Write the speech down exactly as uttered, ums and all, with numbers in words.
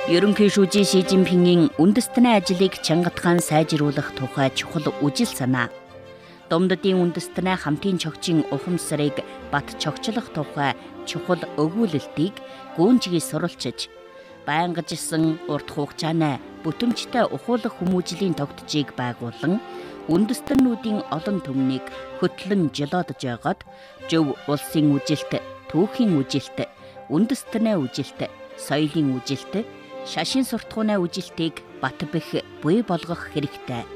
Ерөнхий шүүжийн Ши Жинпингийн үндэстний ажлыг чангатхан сайжруулах тухай чухал үжил санаа. Домдодын үндэстний хамтын чогчийн ухамсарыг бат чогчлох тухай чухал өгүүлэлтийг гүнжгий суралцж, байнгажсан урт хугацааны бүтэмжтэй ухуулах хүмүүжлийн тогтцыг байгуулан үндэстнүүдийн олон түмнийг хөтлөн жолоодож байгаад зөв улсын үжилт, түүхийн үжилт, үндэстний үжилт, соёлын үжилт, шашин суртахууны үжилтийг бат бэх буй болгох хэрэгтэй.